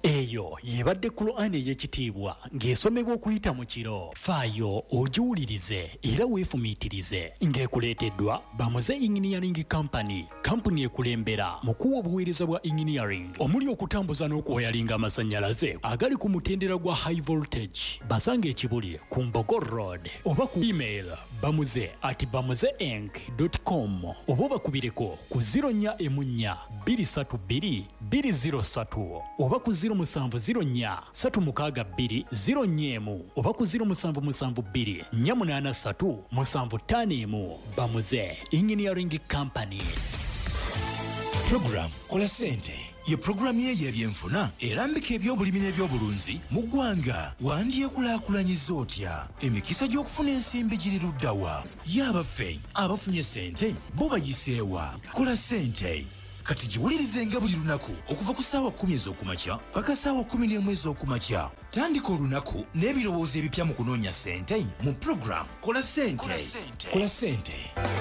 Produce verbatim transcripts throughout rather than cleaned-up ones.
eyo yebadde Qur'an ey'ekitiibwa ng'esomebwa okuyita mu kiro. Faayo ogiwulirize era weefumiitirize ng'ekuleeteddwa Bamuze Engineering Company, kampuni ekulembera mu kuwa obuweereza bwa engineering omuli okutambuza n'okuwayalinga amasannyalaze agali ku mutendera gwa high voltage. Basanga ekibuli ku Mbogo Road oba ku email bamuze at bamuzeink dot com oba bakubireko ku zero nnya emu nnya bbiri ssatu bbiri bbiri zero ssatu oba ku zero musanvu zero nnya ssatu mukaaga bbiri zero nnya emu oba ku zero musanvu musanvu bbiri nnya munaana ssatu musanvu ttaano emu. Bamuze Engineering Company. Program Kola Sente ye programu ye y'ebyenfuna erambika ebyobulimi n'ebyobulunzi mu ggwanga. Wandyekulaakulanyiza otya? Emikisa gy'okufuna ensimbi giri luddawa? Y'abaffe abafunye sente bo bayiseewa? Kola Sente kati giwulirize nga buli lunaku okuva ku ssaawa kkumi ez'okumakya paka ssaawa kkumi n'emu ez'okumakya. Tandika olunaku n'ebirowoozo ebipya mu kunoonya sente mu program Kola Sente. Kola Sente.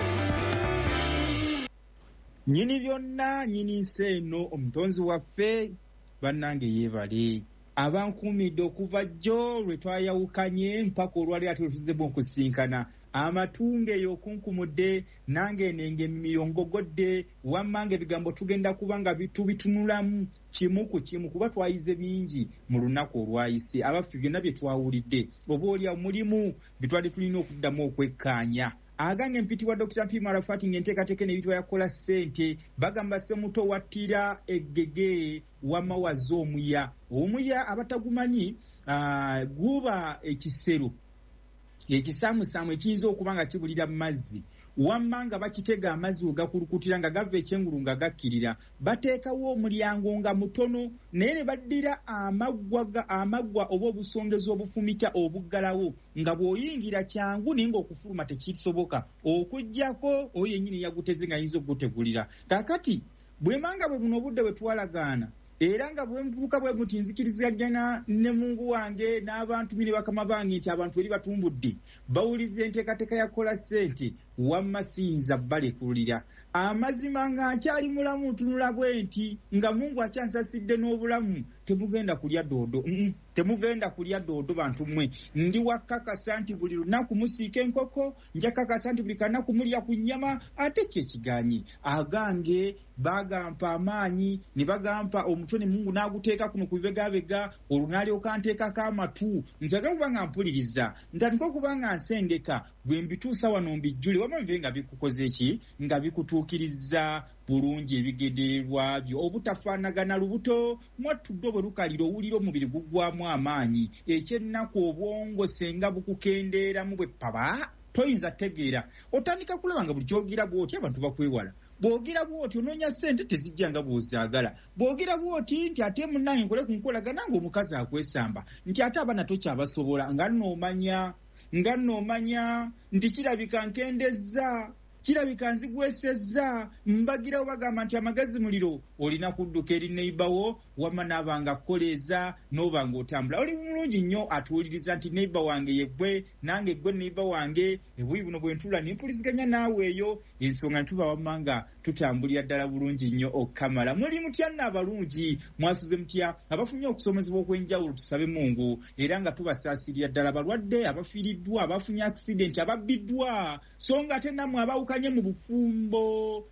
Nyini byonna nyini nsi eno omutonzi waffe bannange yeebale abankuumidde okuva jjo lwe twayawukanye mpaka olwali ate lwetuzzemu okusinkana. Amatunge yokunkumudde nange nenge miyongogodde wammange ebigambo tugenda kuba nga bitubitunulamu kimu ku kimu kuba twayize bingi mu lunaku olwayise. Abaffe byonna bye twawulidde oba olya mulimu bitwali tulina okuddamu okwekkaanya. Agange mpitibwa Dokita Mpimu Arafati ng'enteekateeka n'ebitwa yakola ssente bagamba Ssemuto wattira eggege wamawaza omuya. Omuya abatagumanyi uh, guba ekisero ekisaamusaamu ekiyinza okuba nga kibulira mu mazzi wamma nga bakitega amazzi wegakulukutira nga gava ekyengulu nga gakkirira bateekawo omulyango nga mutono naye ne baddira amaggwa amaggwa oba obusongezo obufumita obuggalawo nga bw'oyingira kyangu naye ng'okufuluma tekisoboka okuggyako oyo yennyini yaguteze nga ayinza okugutegulira. Kaakati bwemanga bwe buno obudde bwe twalagaana era nga bwe mbuka bwe muti nzikirizagana ne Mungu wange n'abantu mine bakama bange nti abantu eri batumbudde bawulize enteekateeka ya Kola Sente wamma siyinza balekulira. Amazima nga nkyali mulamu ntunula bwe nti nga Mungu akyansasidde n'obulamu temugenda kulya doodo. Mm -mm. Temugenda kulya doodo bantu mmwe. Ndi wakakasa nti buli lunaku musiika enkoko nja kakasa nti buli kanaku mulya ku nnyama ate kyekiganyi. Agange bagampa amaanyi ne bagampa omutwe ne Mungu n'aguteeka kuno ku bibegabega olunaalyoka nteekako amatu njaga kuba nga mpuliriza ntandika okuba nga nsengeka bwe mbituusa wano mbijjule wama nve nga bikukoze ki nga bikutuukiriza bulungi ebigendererwa byo obutafaanagana lubuto mwatudde bwe lukalira owulira omubiri gugwamu amaanyi ekyennaku obwongo senga bukukendeeramu bwe paba toyinza tegeera otandika kulaba nga buli kyogira bw'oti abantu bakwewala. Bw'ogira bw'oti onoonya ssente tezijja nga bw'ozaagala. Bw'ogira bw'oti nti ate munnange nkole ku nkolagana ng'omukazi akwesamba nti ate abaana tokyabasobola nga nnoomanya nga nnoomanya nti kirabika nkendezza kirabika nzigwesezza mbagirawo bagamba nti amagezi muliro olina kudduka eri neighbour wamma n'abanga kukoleeza n'oba ng'otambula. Oli mulungi nnyo atuwuliriza nti neighbour wange yeggwe nange ggwe neighbour wange ebuyi buno bwe ntula nimpuliziganya naawe eyo ensonga ntuba wamma nga tutambulira ddala bulungi nnyo okkamala. Muli mutya nno abalungi mwasuze mutya abafunye okusomezebwa okw'enjawulo tusabe Mungu era nga tubasaasirira ddala abalwadde abafiiriddwa abafunye accident ababbiddwa so nga ate nammwe abawukanye mu bufumbo.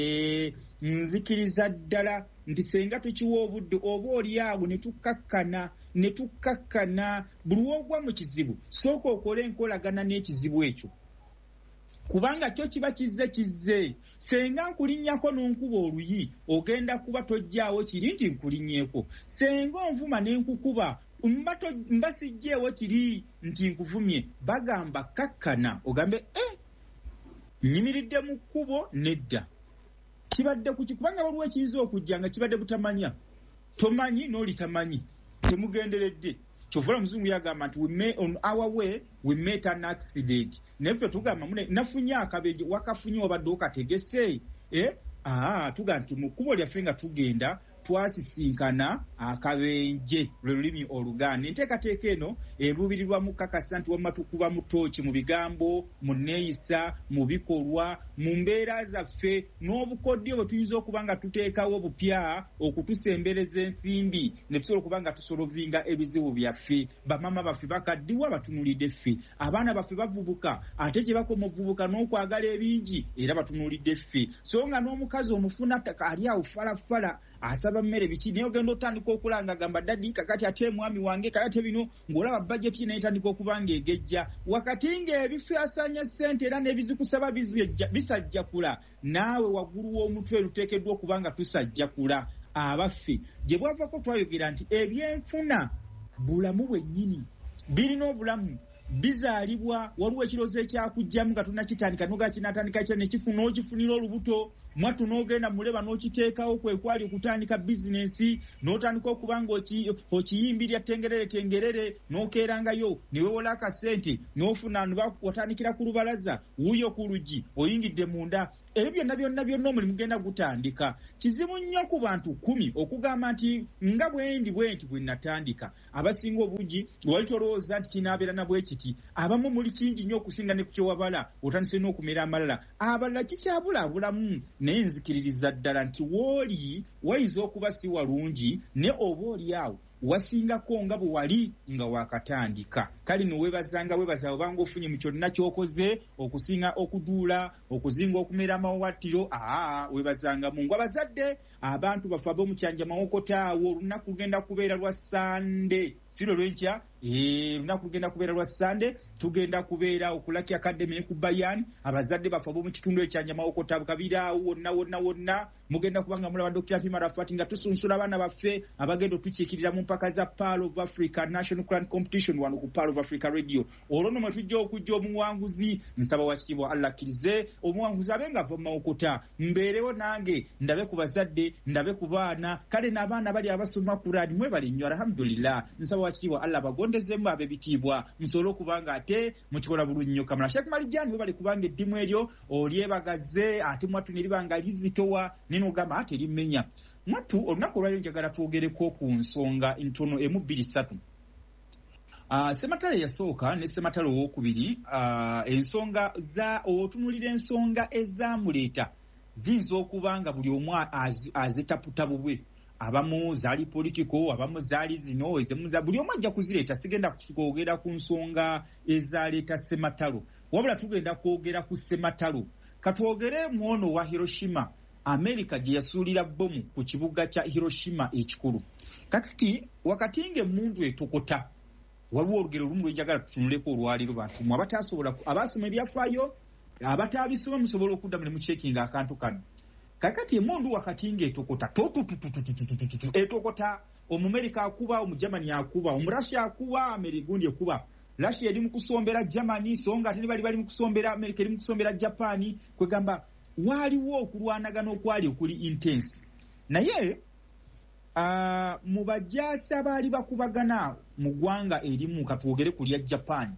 Ee nzikiriza ddala nti senga tukiwa obudde oba oli awo ne tukkakkana ne tukkakkana buli wogwa mu kizibu sooka okole enkolagana n'ekizibu ekyo kubanga kyo kiba kizze kizze. Senga nkulinnyako n'onkuba oluyi ogenda kuba tojjaawo kiri nti nkulinnyeeko. Senga onvuma n'enkukuba mba sijjeewo kiri nti nkuvumye. Bagamba kakkana ogambe eh nyimiridde mu kkubo nedda kibadde ku kikubanga waliwo ekiyinza okujja nga kibadde butamanya tomanyi n'oli tamanyi temugenderedde. Kyovula muzungu yagamba nti we may on our way we met an accident. Neffe tugamba mune nafunye akabeje wakafunye obadde okategese eh ah tugamba nti mu kkubo lyaffe nga tugenda twasisinkana akabenje lwe lulimi Oluganda. Enteekateeka eno eruubirirwa mu kakasa nti wamma tukuba mu ttooki mu bigambo, mu nneeyisa, mu bikolwa, mu mbeera zaffe n'obukodyo bwe tuyinza okuba nga tuteekawo bupya okutusembereza ensimbi ne tusobola okuba nga tusolovinga ebizibu byaffe. Bamama baffe bakaddiwa batunulidde ffe, abaana baffe bavubuka ate gye bakoma obuvubuka n'okwagala ebingi era batunulidde ffe. So nga n'omukazi omufuna ali awo falafala asaba mmere biki naye ogenda otandika okulanga gamba dadi kakati ate mwami wange kakati bino ng'olaba bajeti n'etandika okuba ng'egejja wakati ng'ebifaasanya ssente era n'ebizikusaba bisajjakula naawe waggulu w'omutwe luteekeddwa okuba nga tusajjakula. Abaffe gye bwavako twayogera nti ebyenfuna bulamu bwennyini birina obulamu bizaalibwa waliwo ekirowoozo ekyakujjamu nga tunnakitandika noga kinatandika kya nekifuna okifunira olubuto mwattu n'ogenda muleba n'okiteekawo kwe kwali okutandika bizinensi n'otandika okuba nga okiyimbirya tengerere tengerere n'okeerangayo ne weewola akasente n'ofuna watandikira ku lubalaza wuuyo ku luggi oyingidde munda. Ebyo byonna byonna byonna omulimu genda gutandika. Kizibu nnyo ku bantu kumi okugamba nti nga bwendi bwenti bwe natandika. Abasinga obungi wali tolowooza nti kinaabeera na bwe kiti. Abamu muli kingi nnyo okusinga ne ku kyewabala otandise n'okumera amalala. Abalala kikyabulaabulamu naye nzikiririza ddala nti wooli wayinza okuba si walungi ne oba oli awo wasingako nga bwe wali nga wakatandika. Kale no weebazanga weebaza obanga ofunye mu kyonna ky'okoze okusinga okuduula okuzinga okumera amawattiro aa weebazanga mungu. Abazadde abantu bafe ab'omukyanja mawokotaawo olunaku lugenda kubeera lwa Sande si lwe lwenkya ee lunaku lugenda kubeera lwa Sande tugenda kubeera okulaki academy ku Bayan. Abazadde bafe ab'omu kitundu ekyanja mawokotaawo kabiraawo wonna wonna wonna mugenda kubanga mulaba Doctor Mpima Rafati nga tusunsula abaana baffe abagenda otukiikirira mu mpaka za Pearl of Africa National Crown Competition wano ku Pearl of Africa Radio. Olwo nno mwe tujja okujja omuwanguzi nsaba wakitiibwa Allah akkirize omuwanguzi abe nga ava mu mawokota mbeerewo nange ndabe ku bazadde ndabe ku baana kale n'abaana bali abasoma Kurani mwe bali nnyo alhamdulillah. Nsaba wakitiibwa Allah bagondezemu abe bitiibwa nsobole okubanga ate mukikola bulungi nnyo. Kamala Sheikh Malijani mwe bali kubanga eddimu eryo olyebagaze ate mwattu ne libanga lizitowa neno gamba ate limmenya. Mwattu olunaku olwali njagala twogereko ku nsonga ntono emu bbiri ssatu. Uh, Sematale yasooka ne Sematale owookubiri uh, ensonga za otunulira ensonga ezamuleeta ziyinza okuba nga buli omu azitaputa bubwe. Abamu zaali politiko, abamu zaali zino, ezimu za buli omu ajja kuzireeta. Sigenda kwogera ku nsonga ezaleeta Sematalo wabula tugenda kwogera ku Sematalo. Katwogere mwono wa Hiroshima America gye yasuulira bbomu ku kibuga kya Hiroshima ekikulu. Kakati wakati ng'emmundu etokota waliwo olugero lumu lwenjagala tutunuleko olwaliro bantu mwe abatasobola abasoma ebyafaayo abataabisoma musobola okudda mu checking akantu kano. Kakati emmundu wakati ng'etokota etokota Omumerika akuba, Omujamani akuba, Omurasha akuba, Amerigundi akuba. Russia eri mu kusombera Germany songa ate bali bali mu kusombera America eri mu kusombera Japan kwegamba waliwo okulwanagana okwali okuli intense. Naye uh, mu bajjaasa baali bakubagana mu ggwanga erimu katwogere ku lya Japan.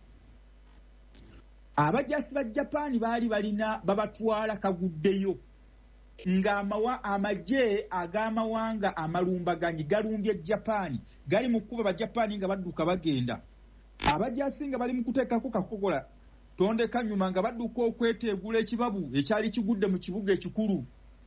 Abajjaasi ba Japan baali balina babatwala kaguddeyo ng'amawa amagye ag'amawanga amalumbaganyi galumbye Japan gali mu kuba ba Japan nga badduka bagenda. Abajjaasi nga bali mu kuteekako kakogola tondeka nyuma nga badduka okweteegula ekibabu ekyali kigudde mu kibuga ekikulu.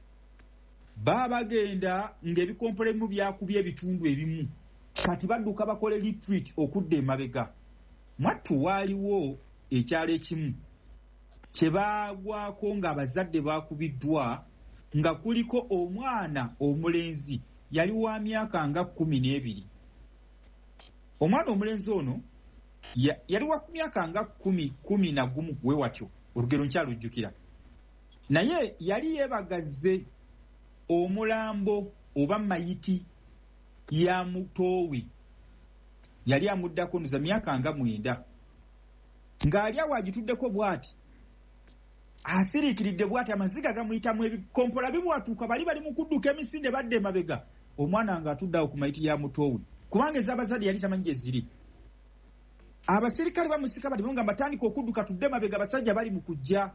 Baabagenda ng'ebikompolemu byakubye ebitundu ebimu kati badduka bakole retreat okudda emabega. Mwattu waaliwo ekyalo ekimu kye baagwako ng'abazadde baakubiddwa nga kuliko omwana omulenzi yali wa myaka nga kkumi n'ebiri. Omwana omulenzi ono Ya, yali wa myaka nga kumi kumi na gumu we watyo olugero nkyalujjukira. Naye yali yeebagazze omulambo oba mayiti ya mutoowe yali amuddako nduza myaka nga mwenda ng'ali awo agituddeko bw'ati asiriikiridde bw'ati amaziga gamuyitamu ebikompola bibwatuuka bali bali mu kudduka emisinde badde emabega omwana ng'atudde ku mayiti ya mutoowe kubanga ez'abazadde yali tamanyi gye ziri. Abasirikale bamusika bali nga batandika okudduka tudde mabega basajja bali mu kujja.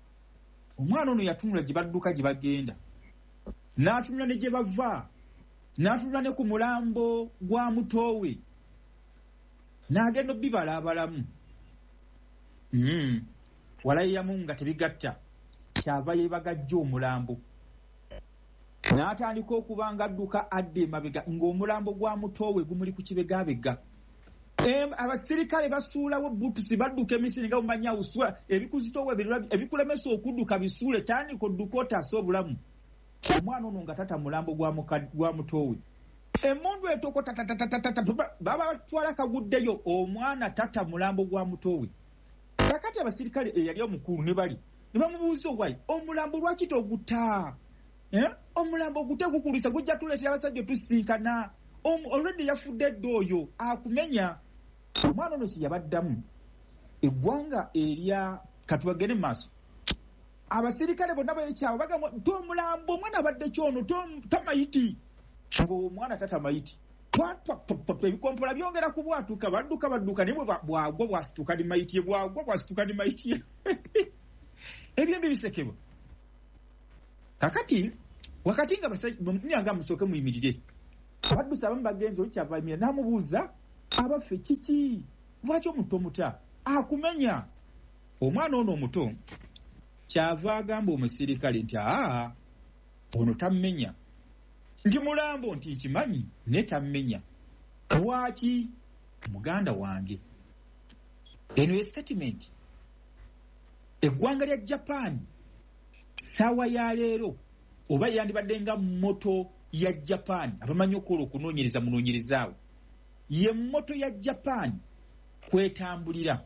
Omwana ono yatunula gye badduka gye bagenda n'atunula ne gye bava n'atula ne ku mulambo gwa Mutowe n'agenda obbibala abalamu. Mm. Walayiyamu nga tebigatta kyava yeebagajja omulambo n'atandika okuba nga adduka adda emabega ng'omulambo gwa Mutowe gumuli ku kibegabega. Em, abasirikale basuulawo butusi badduka emisiri nga bumanya usula ebikuzitowa ebikulemesa okudduka bisuule tandika odduka otaasa obulamu. Omwana ono nga tata mulambo gwa, gwa Mutowe emundu etoko baba batwala kaguddeyo omwana tata mulambo gwa Mutowe. Kakati abasirikale eyali omukulu ne bali ne bamubuuza obwayi omulambo lwaki toguta? Eh? Omulambo gute gukulisa gujja tuleetera abasajja tusinkana olwedde yafudde dde oyo akumenya. Omwana ono kye yabaddamu eggwanga erya katubagene maaso abasirikale bonna bwekyawo bagamba tomulambo omwana abadde kyono tamayiti ng'omwana tata mayiti ebikompola byongera kubwatuka badduka badduka naye bwagwa bwasituka ni mayiti ye bwagwa bwasituka ni mayiti ye ebyembi bisekebwa. Kakati wakati nga basajja musooke muyimirire abaddusi abamu bagenzi olikyava yimira n'amubuuza abaffe kiki lwaki omuto muta akumenya? Omwana ono omuto kyava agamba omusirikale nti aa ono tammenya nti mulambo nti nkimanyi naye tammenya. Lwaki? Muganda wange. Eno ye statement eggwanga lya Japan saawa ya leero oba yandibadde nga moto ya Japan abamanyi okukola okunoonyereza munoonyerezaawo ye moto ya Japan kwetambulira.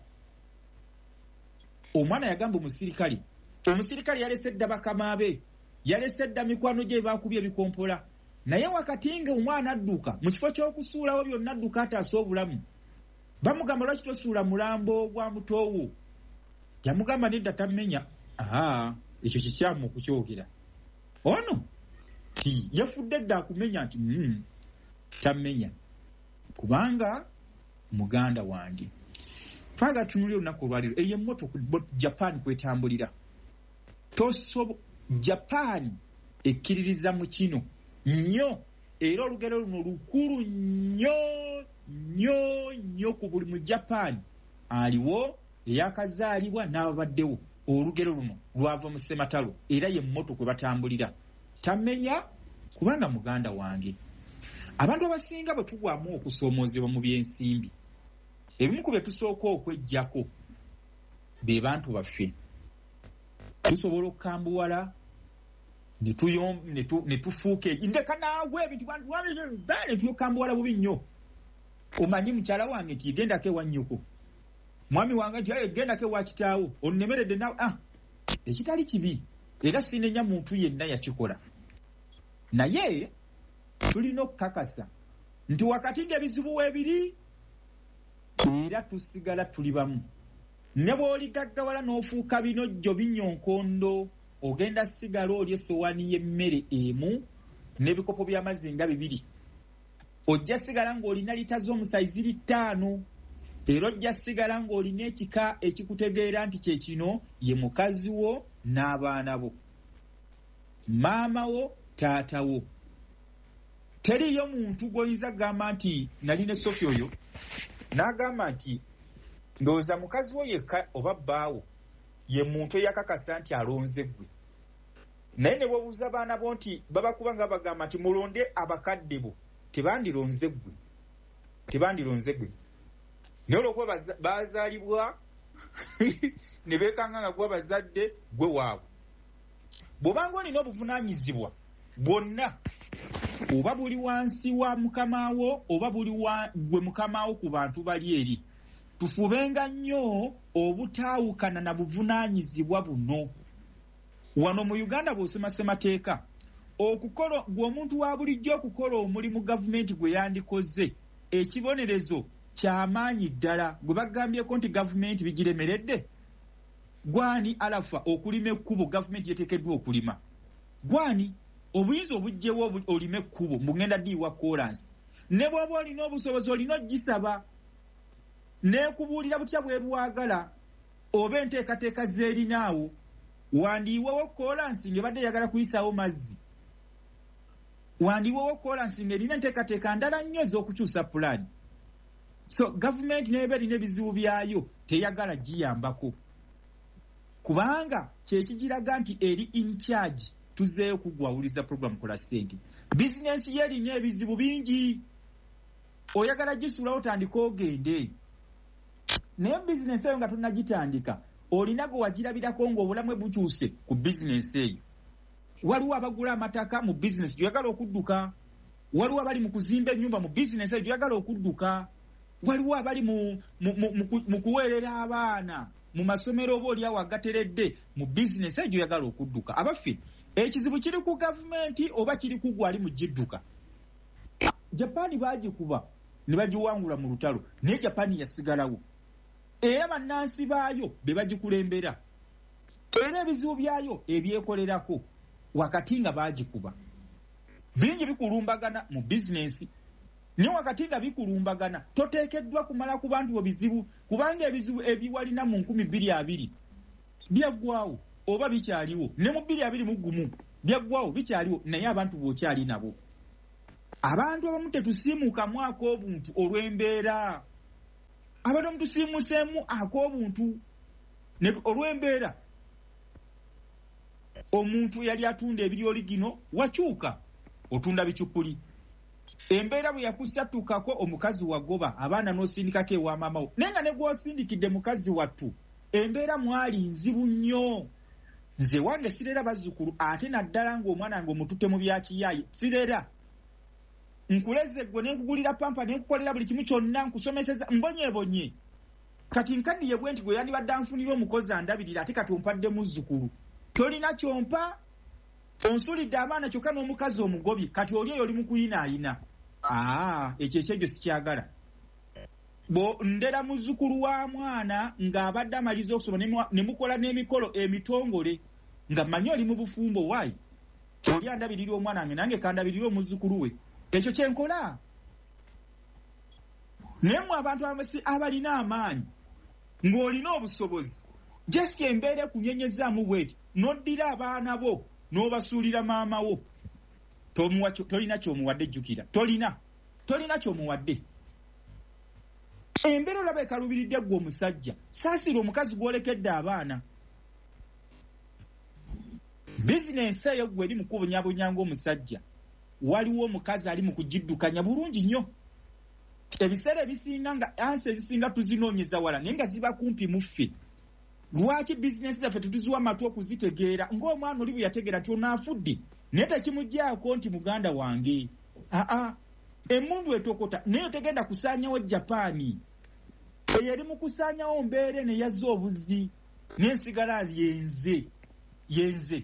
Omwana yagamba omusirikale omusirikale yalese edda bakama be yalese edda mikwano gye baakubye ebikompola naye wakati nga omwana adduka mu kifo ky'okusuulawo byonna adduka ataasa obulamu bamugamba lwaki tosuula mulambo gwa Mutowo? Yamugamba nedda tammenya. Aha, ekyo kikyamu okukyogera ono ti yafudde edda akumenya nti mm, tammenya kubanga muganda wange. Twaga tunulira olunaku olwaliro eyo emmoto Japan kwetambulira tosobo Japan ekkiririza mu kino nnyo era olugero luno lukulu nnyo nnyo nnyo ku buli mu Japan aliwo eyakazaalibwa n'ababaddewo. Olugero luno lwava mu Ssematalo era ye mmoto kwe batambulira tammenya kubanga muganda wange. Abantu abasinga bwe tugwamu okusoomoozebwa mu byensimbi ebimu ku bye tusooka okweggyako be bantu baffe. Tusobola okukambuwala ne tufuuka ndeka naawe ebintu ne tukambuwala bubi nnyo. Omanyi mukyala wange nti gendako ewa nnyoko, mwami wange nti gendako ewa kitaawo onnemeredde nawe. Ah, ekitali kibi era sinenya muntu yenna yakikola naye tulina okukakasa nti wakati ng'ebizibu weebiri era tusigala tuli bamu. Ne bw'oligaggawala n'ofuuka binojjo binyonkondo ogenda sigala oli essowaani y'emmere emu n'ebikopo by'amazzi nga bibiri. Ojja sigala ng'olina lita z'omusaizi ttaano era ojja sigala ng'olina ekika ekikutegeera nti kye kino ye mukazi wo n'abaana bo, maama wo, taata wo. Teriyo muntu gw'oyinza kugamba nti nalina Sofi oyo n'agamba nti ndowooza mukazi wo yekka oba bbaawo ye muntu eyakakasa nti alonze ggwe. Naye ne bw'obuuza baana bo nti babakuba nga bagamba nti mulonde abakadde bo tebandironze ggwe tebandironze ggwe. Naye olw'okuba baazaalibwa ne beekanga nga gwe bazadde gwe waabwe. Bw'obanga olina obuvunaanyizibwa bwonna oba buli wansi wa mukamaawo oba buli gwe mukamaawo ku bantu bali eri, tufubenga nnyo obutaawukana na buvunaanyizibwa buno. Wano mu Uganda bw'osoma ssemateeka okukola gwe omuntu wa bulijjo okukola omulimu gavumenti gwe yandikoze ekibonerezo ky'amaanyi ddala. Gwe bagambyeko nti gavumenti bigiremeredde, gwani alafa okulima ekkubo gavumenti yeteekeddwa okulima? Gwani obuyinza obugjewo olime ekkubo mugenda ddiiwa kolansi ne bw'oba olina obusobozi olina ogisaba neekubuulira butya bwe bwagala oba enteekateeka z'erinaawo wandiiwewo kolansi ng'ebadde eyagala kuyisaawo mazzi. wandiwo kolansi ng'erina enteekateeka ndala nnyo ez'okukyusa pulaani. So gavumenti n'eba erina ebizibu byayo teyagala giyambako kubanga kyekigiraga nti eri in charge tuzeeyo kugwawuliza program kola ssente. Bizinensi ye erina ebizibu bingi, oyagala gisuulawo otandika ogende, naye bizinensi eyo nga tonnagitandika olina gwe wagirabirako ng'obulamu bukyuse ku bizinensi eyo. Waliwo abagula amataka mu bizinensi gy'oyagala okudduka, waliwo abali mu kuzimba ennyumba mu bizinensi eyo gy'oyagala okudduka, waliwo abali mu, mu, mu, mu, mu kuweerera abaana mu masomero oba oli awo agateredde mu bizinensi eyo gy'oyagala okudduka. Abaffe ekizibu kiri ku gavumenti oba kiri ku gwe ali mu gidduka. Japaani baagikuba ne bagiwangula mu lutalo naye Japaani yasigalawo, era bannansi baayo be bagikulembera, era ebizibu byayo ebyekolerako wakati nga baagikuba. Bingi bikulumbagana mu bizinensi, naye wakati nga bikulumbagana toteekeddwa kumala ku bantu bo bizibu, kubanga ebizibu ebiwalina mu nkumi bbiri abiri byaggwawo oba bikyaliwo, ne mu bbiri abiri mu gumu byaggwawo bikyaliwo, naye abantu bw'okyali nabo. Abantu abamu tetusiimukamu ak'obuntu olw'embeera, abantu abamu tusiimuseemu ak'obuntu olw'embeera. Omuntu yali atunda ebiryoli gino wakyuka otunda bicupuli, embeera bwe yakusattukako omukazi wagoba abaana n'osindikako ewa maamawo, naye nga ne gw'osindikidde mukazi wattu embeera mwali nzibu nnyo. Nze wange sirera bazzukulu ate naddala ng'omwana nga omututte mu byakiyaaye sirera. Nkuleze gwe nenkugulira pampa nenkukolera buli kimu kyonna nkusomeseza mbonyeebonye. Kati nkaddiye bwe nti gwe yandibadde anfunira omukozi andabirira ate kati ompadde muzzukulu. Tolina kyompa, onsulidde abaana kyokka n'omukazi omugobye, kati oli eyo oli mu kuyinaayina. Aa, ekyo ekyegyo sikyagala. Bo ndera muzzukulu wa mwana ng'abadde amaliza okusoma ne mukola n'emikolo emitongole nga mmanyi oli mu bufumbo waayi. Oli andabirira omwana wange nange kandabirira omuzzukulu we. Ekyo kyenkola. Naye mmwe abantu abalina amaanyi ng'olina obusobozi, just embeera ekunyenyezaamu bweti n'oddira abaana bo n'obasuulira maama wo, tolina ky'omuwadde. Jjukira, tolina tolina ky'omuwadde. Embeera olaba ekalubiridde ggwe omusajja, saasira omukazi gw'olekedde abaana. Bizinensi eyo ggwe eri mu kubonyabonya ng'omusajja, waliwo omukazi ali mu kugiddukanya bulungi nnyo. Ebiseera ebisinga nga ansi ezisinga tuzinoonyeza wala naye nga ziba kumpi mu ffe. Lwaki bizinensi zaffe tutuziwa amatu okuzitegeera ng'omwana oli bwe yategeera nti onaafudde naye tekimuggyako nti muganda wange. Aa, emmundu etokota naye tegenda kusaanyawo Japaani. Eyo eri mu kusaanyawo mbeere ne yazza obuzzi n'ensigala yenze yenze.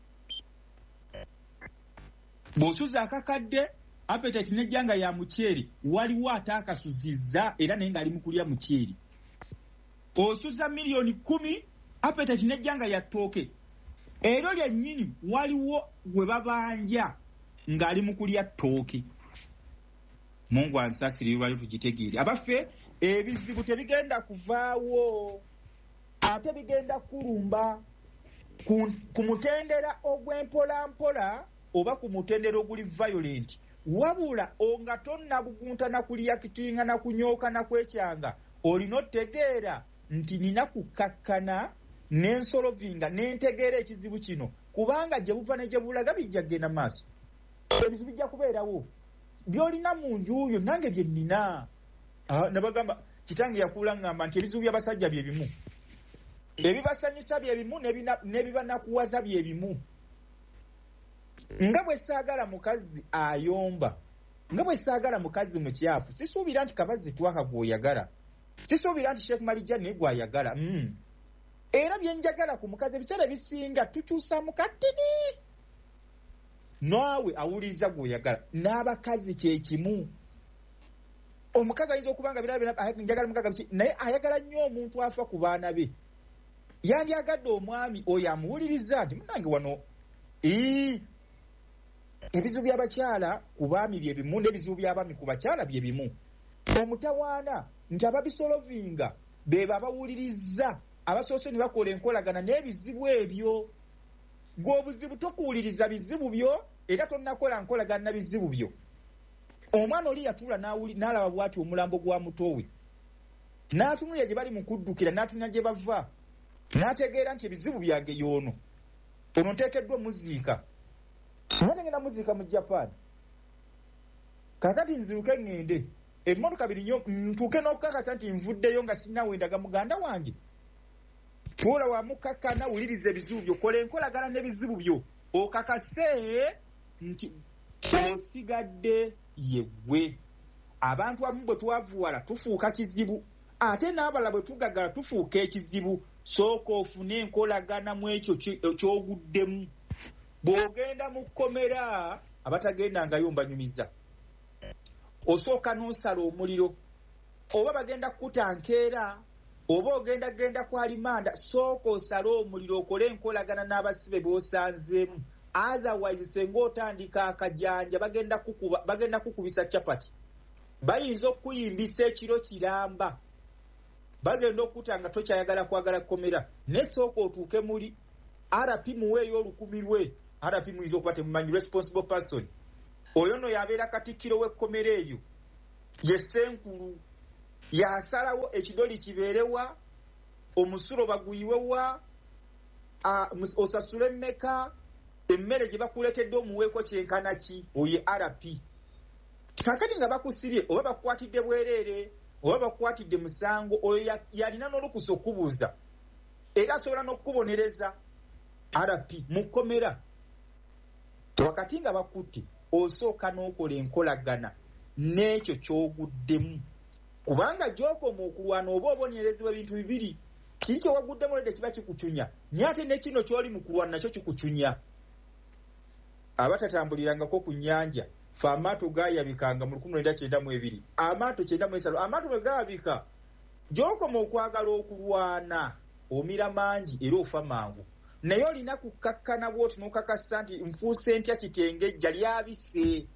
Bw'osuza akakadde appetite n'ejjanga ya muceeri, waliwo ate akasuzizza era naye ng'ali mu kulya muceeri. Osuza miliyoni kumi appetite n'ejjanga ya ttooke, ero lyennyini waliwo gwe babanja ng'ali mu kulya ttooke. Mungu ansasire lwali tugitegeere. Abaffe ebizibu tebigenda kuvaawo, ate bigenda kulumba ku mutendera ogw'empolampola oba ku mutendera oguli violent. Wabula onga tonnabugunta na kuliyakitinga na kunyooka na kwekyanga, olina otegeera nti nina kukkakkana n'ensolovinga n'entegeera ekizibu kino, kubanga gye buva ne gye bulaga bijja kgenda maaso. Ebizibu bijja kubeerawo. Byolina mu njuuyo nange bye nnina. Nabagamba kitange yakuula ngamba nti ebizibu by'abasajja bye bimu, ebibasanyusa bye bimu, n'ebibanakuwaza bye bimu. Nga bwe saagala mukazi ayomba, nga bwe saagala mukazi mukyafu, sisuubira nti Kabazi Twaka gw'oyagala, sisuubira nti Sheikh Malijja naye gw'ayagala. Mm. Era bye njagala ku mukazi ebiseera ebisinga tukyusa mu katini. Naawe awuliriza gw'oyagala, n'abakazi kye kimu. Omukazi ayinza okuba nga biraba njagala mukaga biki, naye ayagala nnyo omuntu afa ku baana be. Yandyagadde omwami oyo amuwuliriza nti munnange wano ii ebizibu by'abakyala ku baami bye bimu n'ebizibu by'abaami ku bakyala bye bimu. Omutawaana nti ababisolovinga be babawuliriza, abasoose ne bakola enkolagana n'ebizibu ebyo. Gw'obuzibu tokuwuliriza bizibu byo, era tonnakola nkolagana bizibu byo. Omwana oli yatula n'alaba bw'ati omulambo gwa mutowe, n'atunulira gye bali mu kuddukira, n'atunulira gye bava, n'ategeera nti ebizibu byange y'ono, ono nteekeddwa muziika. Nga ngenda muziika mu Japan, kakati nziruke ngende emmotoka biri nnyo, ntuuke n'okukakasa nti nvuddeyo nga sinnawendaga muganda wange. Tuula wamukakkana, wuliriza ebizibu byo, kola enkolagana n'ebizibu byo, okakase nti osigadde yeggwe. Abantu abamu bwe twavuwala tufuuka kizibu, ate n'abalala bwe tugagala tufuuka ekizibu. Sooka ofune enkolagana mu ekyo ky'oguddemu. Bw'ogenda mu kkomera, abatagendangayo mbanyumiza, osooka n'osala omuliro, oba bagenda kukutankeera, oba ogenda genda ku alimanda, sooka osale omuliro, okole enkolagana n'abasibe b'osanzeemu. Otherwise senga otandika akajanja bagenda kukuba, bagenda kukubisa chapati, bayinza okuyimbisa ekiro kiramba, bagenda okutanga tokyayagala kwagala kkomera. Ne sooka otuuke muli R P muweeyo olukumi lwe. R P muyinza okuba temumanyi, responsible person. Oyo no yabeera katikkiro w'ekkomera eyo, ye Ssenkulu, yasalawo ekidoli kibeerewa, omusulo baguyiwewa, osasule mmeka, emmere gye bakuleetedde omuweeko kyenkana ki, oye R P. Kakati nga bakusibye, oba bakukwatidde bwereere, oba bakukwatidde musango, oyo yalina n'olukusa okubuuza, era asobola n'okukubonereza. R P mu kkomera, wakati nga bakutte, osooka n'okola enkolagana n'ekyo ky'oguddemu. Kubanga gy'okoma okulwana oba obonyerezebwa ebintu bibiri, kiri kye waguddemu ledde kiba kikucunya, naye ate ne kino ky'oli mu kulwana nakyo kikucunya. Abatatambulirangako ku nnyanja, fe amaato gaayabikanga mu lukumi lwenda kyenda mu ebiri, amaato kyenda mu esatu, amaato bwe gaabika, gy'okoma okwagala okulwana, omira mangi era ofa mangu. Naye olina kukakkana bw'oti n'okakasa nti nfuuse ntya kitengejja lyabise.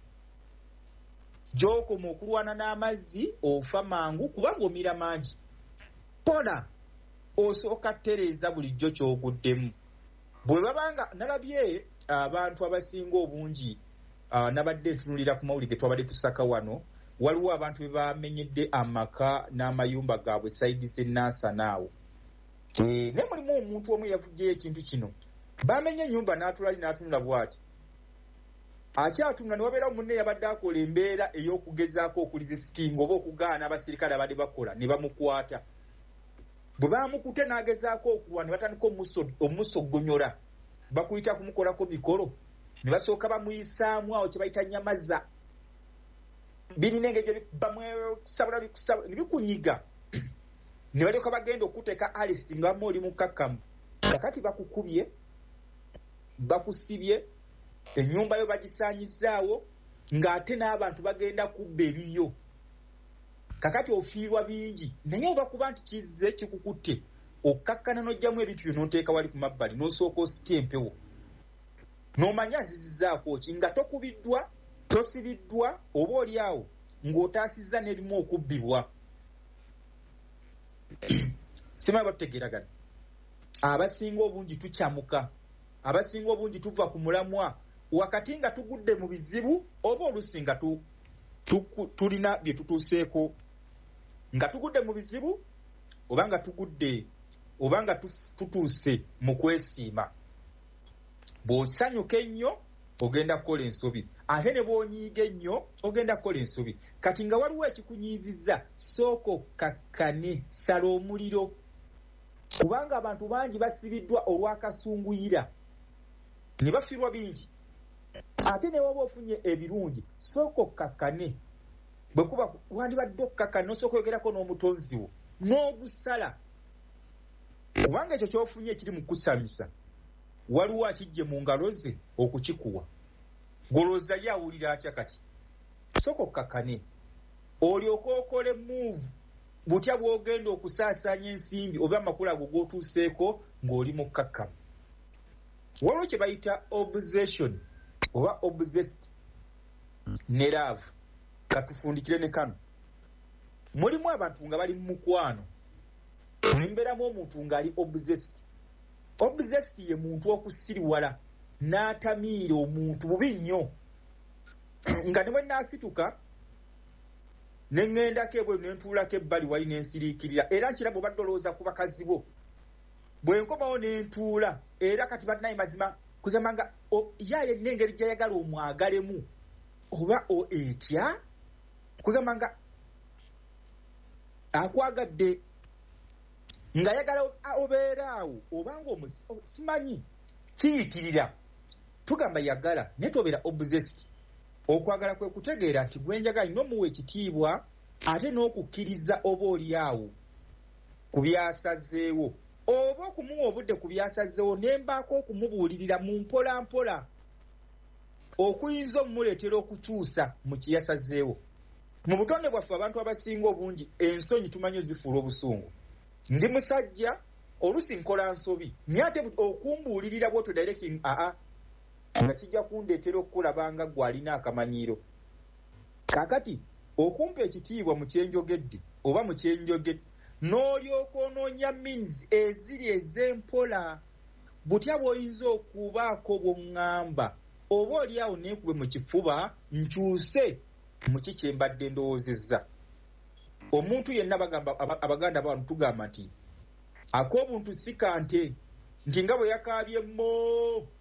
Gy'okoma okulwana n'amazzi ofa mangu kubanga omira mangi. Pola osooka ttereeza bulijjo ky'oguddemu. Bwe babanga nalabye abantu abasinga obungi, uh, nabadde ntunulira ku mawulire twabadde tusaka wano, waliwo abantu be bamenyedde amaka n'amayumba gaabwe sayidi z'ennaasa naawo. E, ne mulimu omuntu omu yavujjeyo ekintu kino, bamenye ennyumba n'atulali n'atunula bw'ati. Akyatunula ne wabeerawo munne yabadde akola embeera ey'okugezaako okulizisikinga oba okugaana abasirikale abadde bakola, ne bamukwata. Bwe bamukute n'agezaako okulwa ne batandika omusogonyola, bakuyita kumukolako mikolo, ne basooka bamuyisaamu awo kye bayita nyamaza. Birina engeri gye bamusabula bikusabula ne bikunyiga. Ne balyoka bagenda okuteeka Alice nga bamu oli mukakkamu. Kakati bakukubye, bakusibye, ennyumba yo bagisaanyizaawo, ng'ate n'abantu bagenda kubba ebibyo. Kakati ofiirwa bingi, naye oba kuba nti kizze kikukutte, okkakkana n'ojjamu ebintu byo n'oteeka wali ku mabbali, n'osooka osika empewo. N'omanya nzizizaako ki, nga tokubiddwa, tosibiddwa, oba oli awo ng'otaasizza n'ebimu okubbibwa. Simanyi batutegeeragana. Abasinga obungi tukyamuka, abasinga obungi tuva ku mulamwa, wakati nga tugudde mu bizibu, oba olusi nga tu, tu, tulina bye tutuuseeko. Nga tugudde mu bizibu, oba nga tugudde, oba nga tutuuse mu kwesiima. Bw'osanyuka ennyo, ogenda kukola ensobi. Ate ne bw'onyiiga ennyo, ogenda kukola ensobi. Kati nga waliwo ekikunyiizizza, sooka okkakkane, sala omuliro. Kubanga abantu bangi basibiddwa olw'akasunguyira, ne bafiirwa bingi. Ate ne waba ofunye ebirungi, sooka okkakkane. Bwe kuba wandibadde okkakkane, n'osooka oyogerako n'omutonzi wo, n'ogusala. Kubanga ekyo ky'ofunye ekiri mu kusanyusa, waliwo akijje mu ngalo ze okukikuwa. Golooza ye awulira atya kati? Sooka okkakkane. Olyoke okole move butya bw'ogenda okusaasaanya ensimbi oba amakulu ago g'otuuseeko ng'oli mu kkakkamu. Waliwo kye bayita obsession oba obsessed ne love. Katufundikire ne kano. Mulimu abantu nga bali mu mukwano, mulimberamu omuntu ng'ali obsessed. Obsessed ye muntu okusiriwala n'atamiira omuntu bubi nnyo nga ne bwe naasituka ne ŋŋendako ebweru ne ntuulako ebbali wali ne nsiriikirira era nkiraba obadde olowooza ku bakazi bo bwe nkomawo ne ntuula era kati bannaaye mazima kugamba nga yaaye n'engeri gy'ayagala omwagalemu oba etya kugamba nga akwagadde ng'ayagala obeera awo obanga simanyi kiyitirira tugamba yagala naye tobeera obsessed. Okwagala kwe kutegeera nti gwe njagala nnyo omuwa ekitiibwa ate n'okukkiriza oba oli awo ku byasazeewo oba okumuwa obudde ku byasazeewo ne mbaako okumubuulirira mu mpola mpola okuyinza omumuleetera okukyusa mu kyeyasazeewo. Mu butonde bwaffe abantu abasinga obungi ensonyi tumanyi zifuula obusungu. Ndi musajja olusi nkola nsobi naye ate okumbuulirira bw'otyo directing aa nga kijja kundeetera okukulabanga gwe alina akamanyiiro. Kaakati okumpa ekitiibwa mu kyenjogedde oba mu kyenjogedde n'olyoka onoonya means eziri ez'empola butya bw'oyinza okubaako bw'oŋŋamba oba oli awo neekube mu kifuba nkyuse mu ki kye mbadde ndowoozezza. Omuntu yenna bagamba abaganda b'abantu tugamba nti ak'obuntu si kante nti nga bwe yakaabye mmo